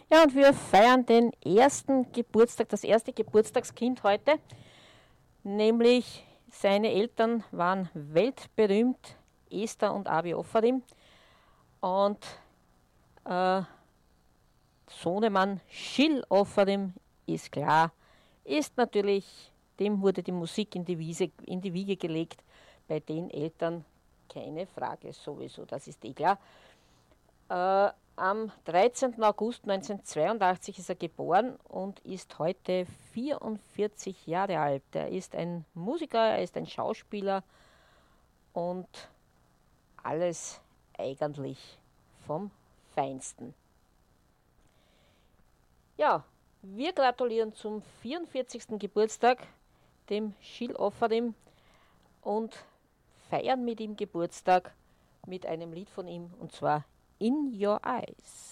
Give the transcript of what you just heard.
Ja, und wir feiern den ersten Geburtstag, das erste Geburtstagskind heute, nämlich seine Eltern waren weltberühmt, Esther und Abi Offarim, und äh, Sohnemann Schill Offarim ist klar, ist natürlich, dem wurde die Musik in die Wiege gelegt, bei den Eltern keine Frage sowieso, das ist eh klar. Am 13. August 1982 ist er geboren und ist heute 44 Jahre alt. Er ist ein Musiker, er ist ein Schauspieler und alles eigentlich vom Feinsten. Ja, wir gratulieren zum 44. Geburtstag dem Schill Offarim und feiern mit ihm Geburtstag mit einem Lied von ihm, und zwar In Your Eyes.